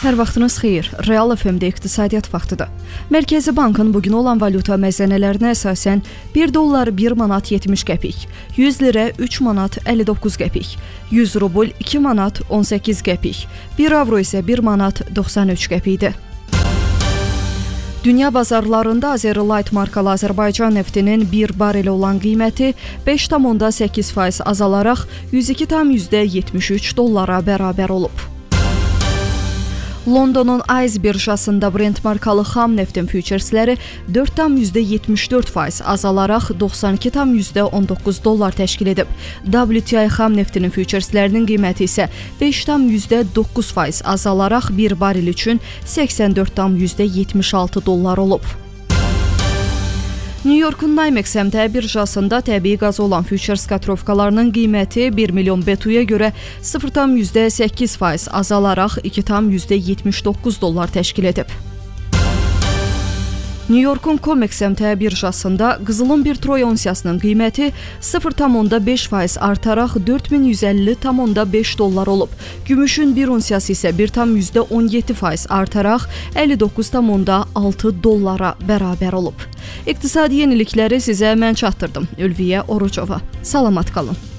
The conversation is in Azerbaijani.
Hər vaxtınız xeyir. Real FM-də iqtisadiyyat vaxtıdır. Mərkəzi Bankın bugün olan valyuta məzənələrinə əsasən 1 dollar 1 manat 70 qəpik, 100 lirə 3 manat 59 qəpik, 100 rubl 2 manat 18 qəpik, 1 avro isə 1 manat 93 qəpikdir. Dünya bazarlarında Azerlight markalı Azərbaycan neftinin 1 bareli olan qiyməti 5,8% azalaraq 102,73 dollara bərabər olub. Londonun ICE birjasında Brent markalı xam neftin füturesləri 4,74% azalaraq 92,19 dollar təşkil edib. WTI xam neftinin fütureslərinin qiyməti isə 5,9% azalaraq 1 barel üçün 84,76 dollar olub. New Yorkun NYMEX əmtəə birjasında təbii qaz olan futures katrovkalarının qiyməti 1 milyon BTU-ya görə 0,8% azalaraq 2,79 dollar təşkil edib. New Yorkun COMEX əmtəə birjasında qızılın 1 troy onsiyasının qiyməti 0,5% artaraq 4150,5 dollar olub. Gümüşün 1 onsiyası isə 1,17% artaraq 59,6 dollara bərabər olub. İqtisadi yenilikləri sizə mən çatdırdım. Ülviyə Orucova. Salamat qalın.